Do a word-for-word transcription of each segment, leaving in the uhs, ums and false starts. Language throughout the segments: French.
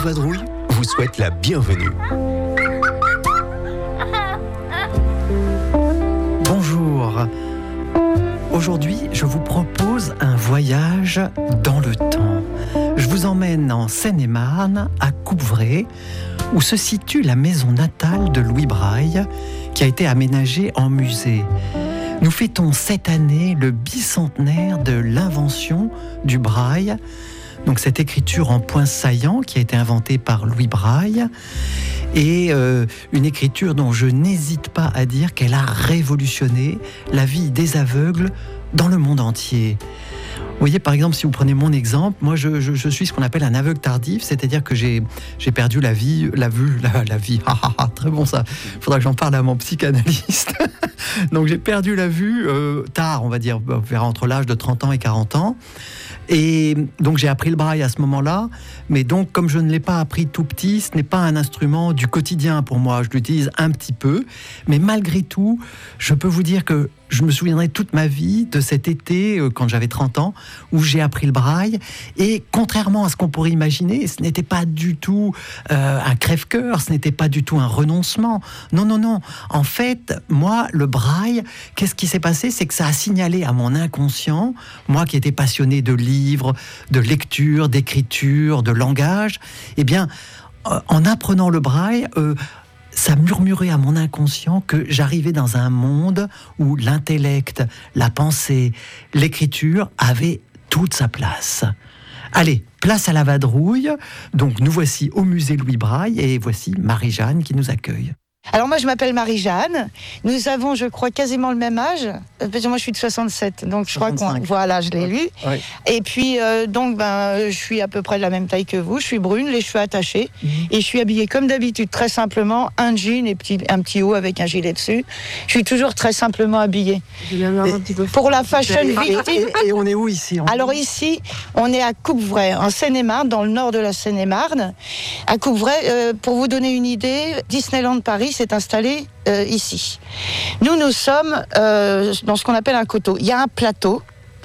Vadrouille vous souhaite la bienvenue. Bonjour. Aujourd'hui, je vous propose un voyage dans le temps. Je vous emmène en Seine-et-Marne, à Coupvray, où se situe la maison natale de Louis Braille, qui a été aménagée en musée. Nous fêtons cette année le bicentenaire de l'invention du braille, donc cette écriture en points saillants qui a été inventée par Louis Braille, et euh, une écriture dont je n'hésite pas à dire qu'elle a révolutionné la vie des aveugles dans le monde entier. Vous voyez, par exemple, si vous prenez mon exemple, moi je, je, je suis ce qu'on appelle un aveugle tardif, c'est-à-dire que j'ai, j'ai perdu la vie, la vue, la, la vie, ah, ah, ah, très bon ça, il faudra que j'en parle à mon psychanalyste. Donc j'ai perdu la vue euh, tard, on va dire, vers entre l'âge de trente ans et quarante ans. Et donc j'ai appris le braille à ce moment-là, mais donc comme je ne l'ai pas appris tout petit, ce n'est pas un instrument du quotidien pour moi, je l'utilise un petit peu, mais malgré tout, je peux vous dire que je me souviendrai toute ma vie de cet été, quand j'avais trente ans, où j'ai appris le braille, et contrairement à ce qu'on pourrait imaginer, ce n'était pas du tout euh, un crève-cœur, ce n'était pas du tout un renoncement, non, non, non, en fait, moi, le braille, qu'est-ce qui s'est passé? C'est que ça a signalé à mon inconscient, moi qui étais passionné de livres, de lecture, d'écriture, de langage, eh bien, euh, en apprenant le braille, euh, ça murmurait à mon inconscient que j'arrivais dans un monde où l'intellect, la pensée, l'écriture avaient toute sa place. Allez, place à la vadrouille. Donc nous voici au musée Louis Braille et voici Marie-Jeanne qui nous accueille. Alors moi je m'appelle Marie-Jeanne, nous avons je crois quasiment le même âge, parce que moi je suis de soixante-sept, donc je soixante-cinq. crois qu'on... Voilà, je l'ai lu. Oui. Et puis euh, donc ben, je suis à peu près de la même taille que vous, je suis brune, les cheveux attachés, mmh. et je suis habillée comme d'habitude, très simplement, un jean et petit, un petit haut avec un gilet dessus. Je suis toujours très simplement habillée. Et, un petit peu. Pour la fashion week. Et, et, et on est où ici? on Alors ici, on est à Coupvray, en Seine-et-Marne, dans le nord de la Seine-et-Marne. À Coupvray, euh, pour vous donner une idée, Disneyland Paris s'est installé euh, ici. Nous, nous sommes euh, dans ce qu'on appelle un coteau. Il y a un plateau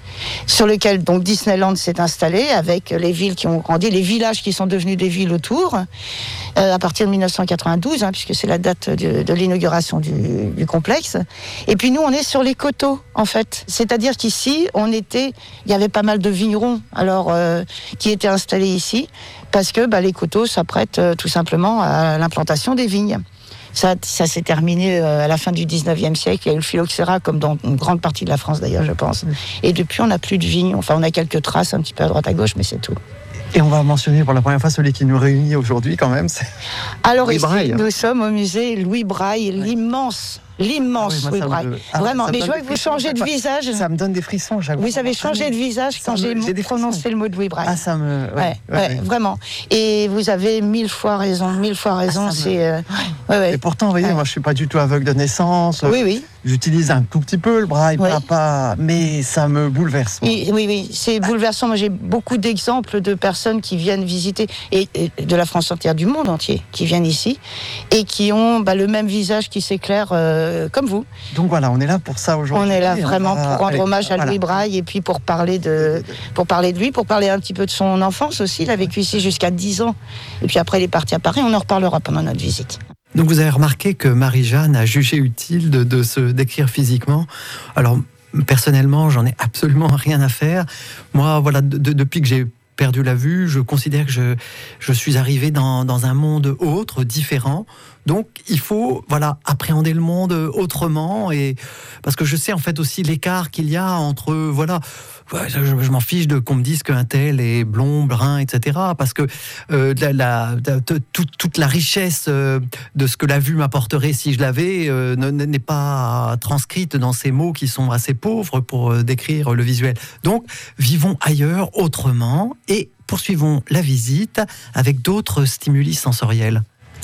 sur lequel donc Disneyland s'est installé avec les villes qui ont grandi, les villages qui sont devenus des villes autour, euh, à partir de dix-neuf cent quatre-vingt-douze, hein, puisque c'est la date de, de l'inauguration du, du complexe. Et puis nous, on est sur les coteaux, en fait. C'est-à-dire qu'ici, on était, il y avait pas mal de vignerons, alors euh, qui étaient installés ici, parce que bah, les coteaux s'apprêtent euh, tout simplement à l'implantation des vignes. Ça, ça s'est terminé à la fin du dix-neuvième siècle. Il y a eu le phylloxéra, comme dans une grande partie de la France d'ailleurs, je pense. Et depuis, on n'a plus de vignes. Enfin, on a quelques traces un petit peu à droite à gauche, mais c'est tout. Et on va mentionner pour la première fois celui qui nous réunit aujourd'hui quand même, c'est Alors Louis ici, Braille. Nous sommes au musée Louis Braille, ouais. l'immense, l'immense ah oui, Louis Braille. Me... Ah, Vraiment, mais je vois que vous changez de visage. Ça me donne des frissons. Vous avez changé de visage quand j'ai, j'ai prononcé le mot de Louis Braille. Ah, ça me... Ouais, ouais, ouais, ouais, ouais. Vraiment. Et vous avez mille fois raison, mille fois raison. Ah, c'est... Me... Euh... Ouais, ouais. Et pourtant, vous voyez, ouais. moi je suis pas du tout aveugle de naissance. Oui, oui. J'utilise un tout petit peu le braille, oui. pas, pas, mais ça me bouleverse. Oui, oui, oui, c'est bouleversant. Moi, j'ai beaucoup d'exemples de personnes qui viennent visiter, et, et de la France entière, du monde entier, qui viennent ici, et qui ont bah, le même visage qui s'éclaire euh, comme vous. Donc voilà, on est là pour ça aujourd'hui. On est là vraiment va... pour rendre Allez, hommage à voilà. Louis Braille, et puis pour parler, de, pour parler de lui, pour parler un petit peu de son enfance aussi. Il a vécu ici jusqu'à dix ans, et puis après, il est parti à Paris. On en reparlera pendant notre visite. Donc vous avez remarqué que Marie-Jeanne a jugé utile de, de se décrire physiquement. Alors personnellement, j'en ai absolument rien à faire. Moi, voilà, de, de, depuis que j'ai perdu la vue, je considère que je, je suis arrivé dans, dans un monde autre, différent. Donc, il faut, voilà, appréhender le monde autrement, et parce que je sais en fait aussi l'écart qu'il y a entre, voilà, je, je m'en fiche de qu'on me dise qu'un tel est blond, brun, et cetera. Parce que euh, la, la, la, toute, toute la richesse euh, de ce que la vue m'apporterait si je l'avais euh, n'est pas transcrite dans ces mots qui sont assez pauvres pour euh, décrire le visuel. Donc, vivons ailleurs, autrement, et poursuivons la visite avec d'autres stimuli sensoriels.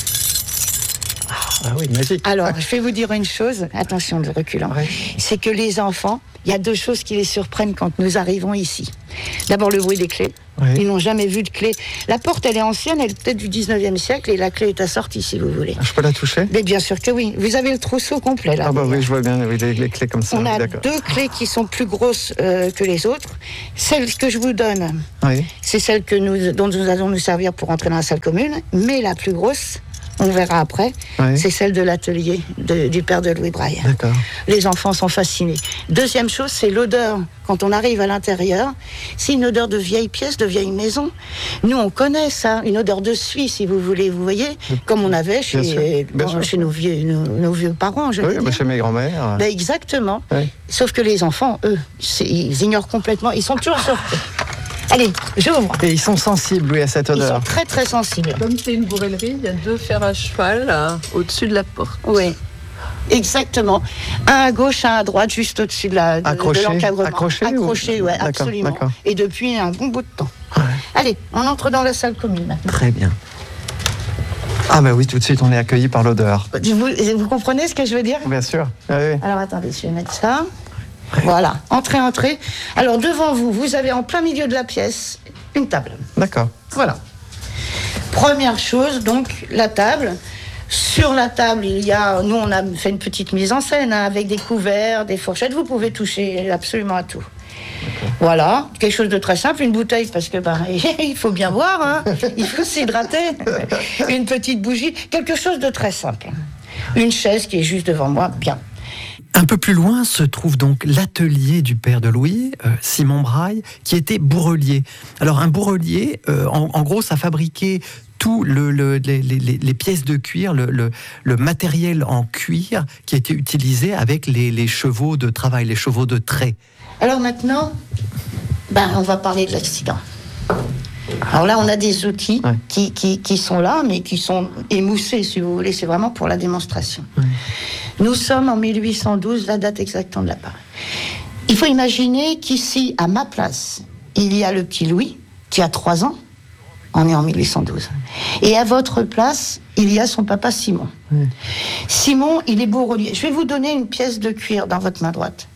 Ah oui, magique. Alors, je vais vous dire une chose, attention de reculant, ouais. C'est que les enfants, il y a deux choses qui les surprennent quand nous arrivons ici. D'abord le bruit des clés. Oui. Ils n'ont jamais vu de clé. La porte, elle est ancienne, elle est peut-être du dix-neuvième siècle, et la clé est assortie, si vous voulez. Je peux la toucher? Mais bien sûr que oui. Vous avez le trousseau complet, là. Ah bah oui, je vois bien oui, les, les clés comme ça. On a d'accord. deux clés qui sont plus grosses euh, que les autres. Celle que je vous donne, Oui. c'est celle que nous, dont nous allons nous servir pour entrer dans la salle commune, mais la plus grosse, on verra après, Oui. c'est celle de l'atelier de- du père de Louis Braille. D'accord. Les enfants sont fascinés. Deuxième chose, c'est l'odeur. Quand on arrive à l'intérieur, c'est une odeur de vieille pièce, de vieille maison. Nous, on connaît ça, une odeur de suie, si vous voulez, vous voyez, comme on avait Bien sûr, chez, bien bon, sûr. chez nos, vieux, nos, nos vieux parents, je Oui, veux bah, dire. chez mes grands-mères. Ben, exactement. Oui. Sauf que les enfants, eux, c'est- ils ignorent complètement. Ils sont toujours surpris. Allez, j'ouvre. Et ils sont sensibles, oui, à cette Ils sont odeur. très très sensibles. Comme c'est une bourrellerie, il y a deux fers à cheval là, au-dessus de la porte. Oui, exactement. Un à gauche, un à droite, juste au-dessus de la de, Accroché, de l'encadrement. accroché ou- Accroché, ouais, D'accord, absolument. d'accord. Et depuis un bon bout de temps. Ouais. Allez, on entre dans la salle commune maintenant. Très bien. Ah bah oui, tout de suite, on est accueillis par l'odeur. Vous, vous comprenez ce que je veux dire? Bien sûr. Ah oui. Alors attendez, je vais mettre ça. Voilà, entrez, entrez. Alors devant vous, vous avez en plein milieu de la pièce une table. D'accord. Voilà. Première chose, donc, la table. Sur la table, il y a, nous, on a fait une petite mise en scène hein, avec des couverts, des fourchettes. Vous pouvez toucher absolument à tout. Voilà, quelque chose de très simple, une bouteille, parce que ben, il faut bien boire, hein, il faut s'hydrater. Une petite bougie, quelque chose de très simple. Une chaise qui est juste devant moi, bien. Un peu plus loin se trouve donc l'atelier du père de Louis, euh, Simon Braille, qui était bourrelier. Alors un bourrelier, euh, en, en gros, ça fabriquait tout le, le, les, les, les pièces de cuir, le, le, le matériel en cuir qui était utilisé avec les, les chevaux de travail, les chevaux de trait. Alors maintenant, ben, on va parler de l'accident. Alors là, on a des outils Ouais. qui, qui, qui sont là, mais qui sont émoussés, si vous voulez. C'est vraiment pour la démonstration. Ouais. Nous sommes en mille huit cent douze, la date exacte de la part. Il faut imaginer qu'ici, à ma place, il y a le petit Louis, qui a trois ans. On est en mille huit cent douze. Et à votre place, il y a son papa Simon. Ouais. Simon, il est bourrelier. Je vais vous donner une pièce de cuir dans votre main droite.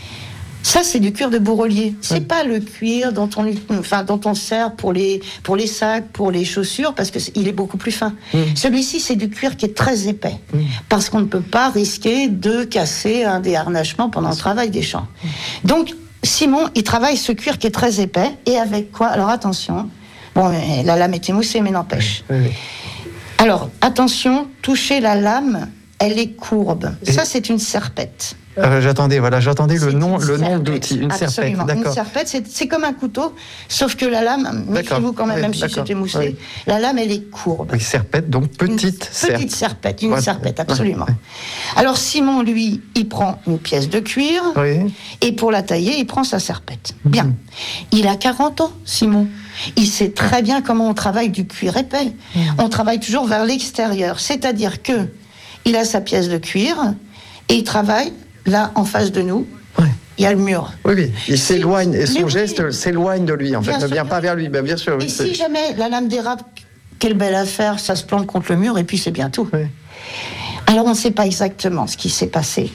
Ça, c'est du cuir de bourrelier. C'est Ouais. pas le cuir dont on, enfin, dont on sert pour les, pour les sacs, pour les chaussures, parce qu'il est beaucoup plus fin. Mm. Celui-ci, c'est du cuir qui est très épais, Mm. parce qu'on ne peut pas risquer de casser un déharnachement pendant le travail des champs. Donc, Simon, il travaille ce cuir qui est très épais, et avec quoi? Alors, attention. Bon, la lame est émoussée, mais n'empêche. Oui, oui. Alors, attention, toucher la lame, elle est courbe. Et- Ça, c'est une serpette. Euh, j'attendais, voilà, j'attendais le C'est nom, une le nom serpette. d'outil, une serpette, Absolument. Une d'accord. serpette, c'est, c'est comme un couteau, sauf que la lame, D'accord. méfiez-vous quand même, Oui, même si d'accord. c'est émoussé, Oui. la lame, elle est courbe. Oui, serpette, donc Une petite serpette. Petite serpette, une Ouais. serpette, absolument. Ouais. Alors Simon, lui, il prend une pièce de cuir, Oui. et pour la tailler, il prend sa serpette. Mhm. Bien. Il a quarante ans, Simon. Il sait très bien comment on travaille du cuir épais. Mhm. On travaille toujours vers l'extérieur. C'est-à-dire que il a sa pièce de cuir, et il travaille là, en face de nous. Ouais. Il y a le mur. Oui, oui, il Si- s'éloigne, et mais son oui. geste s'éloigne de lui, en fait, Bien ne sûr, vient bien pas sûr. vers lui, ben, bien sûr. Oui, Et c'est- si jamais la lame dérape, quelle belle affaire, ça se plante contre le mur et puis c'est bien tout. Oui. Alors on ne sait pas exactement ce qui s'est passé.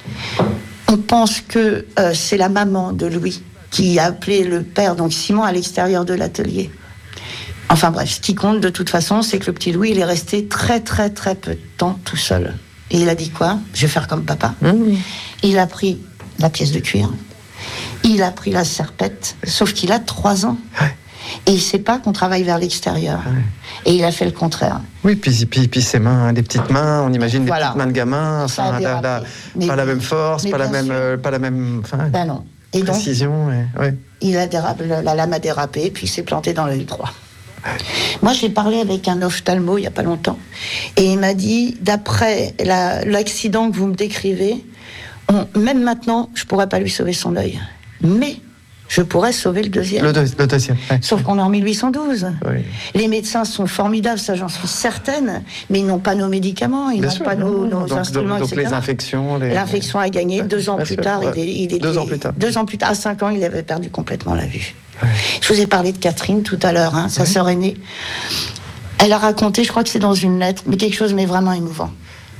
On pense que euh, c'est la maman de Louis qui a appelé le père, donc Simon, à l'extérieur de l'atelier. Enfin bref, ce qui compte de toute façon, c'est que le petit Louis, il est resté très très très peu de temps tout seul. Et il a dit quoi? Je vais faire comme papa. Mmh. Il a pris la pièce de cuir, il a pris la serpette, sauf qu'il a trois ans. Ouais. Et il ne sait pas qu'on travaille vers l'extérieur. Ouais. Et il a fait le contraire. Oui, puis, puis, puis ses mains, des petites mains, on imagine des Voilà. petites mains de gamin, Ça a enfin, la- dérapé. la- Mais- pas la même force, mais pas la bien même, sûr. euh, pas la même enfin, Ben non. Et donc, précision. Et, ouais. il a dérapé, la la lame a dérapé, puis il s'est planté dans l'œil droit. Moi, j'ai parlé avec un ophtalmo il n'y a pas longtemps, et il m'a dit, d'après la- l'accident que vous me décrivez, on- même maintenant, je ne pourrais pas lui sauver son œil. Mais je pourrais sauver le deuxième. Le, deux- le deuxième. Ouais. Sauf qu'on est en mille huit cent douze. Oui. Les médecins sont formidables, ça j'en suis certaine, mais ils n'ont pas nos médicaments, ils Bien n'ont sûr, pas nos, nos donc, instruments, donc, donc et cetera. les infections. Les... L'infection a gagné. Deux ans Bien plus sûr, tard, ouais. il, est, il était... Deux ans plus tard. Deux ans plus tard, à cinq ans, il avait perdu complètement la vue. Ouais. Je vous ai parlé de Catherine tout à l'heure, hein, sa Ouais. sœur aînée. Elle a raconté, je crois que c'est dans une lettre, mais quelque chose mais vraiment émouvant.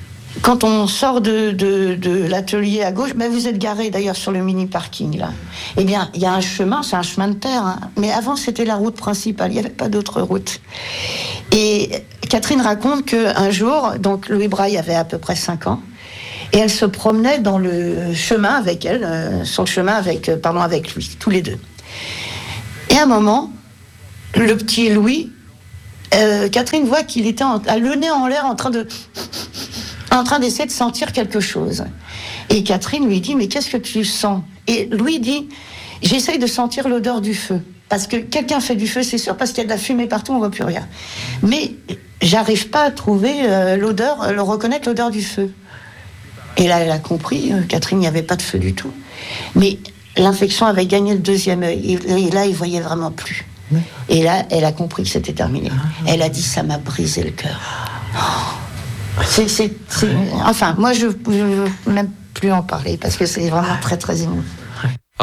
quand on sort de, de, de l'atelier à gauche, ben vous êtes garé d'ailleurs sur le mini parking là. Eh bien, il y a un chemin, c'est un chemin de terre, hein, mais avant c'était la route principale, il n'y avait pas d'autre route. Et Catherine raconte qu'un jour, donc Louis Braille avait à peu près cinq ans, et elle se promenait dans le chemin avec elle, euh, sur le chemin avec, euh, pardon, avec lui, tous les deux. Et à un moment, le petit Louis, euh, Catherine voit qu'il était en, à le nez en l'air en train de, en train d'essayer de sentir quelque chose. Et Catherine lui dit, mais qu'est-ce que tu sens? Et Louis dit, j'essaye de sentir l'odeur du feu. Parce que quelqu'un fait du feu, c'est sûr, parce qu'il y a de la fumée partout, on ne voit plus rien. Mais j'arrive pas à trouver euh, l'odeur, euh, le reconnaître l'odeur du feu. Et là, elle a compris, euh, Catherine, il n'y avait pas de feu du tout. Mais l'infection avait gagné le deuxième œil. Et, et là, il ne voyait vraiment plus. Oui. Et là, elle a compris que c'était terminé. Ah, elle a dit, ça m'a brisé le cœur. Oh. C'est, c'est, c'est... Enfin, moi, je ne veux même plus en parler, parce que c'est vraiment très, très émouvant.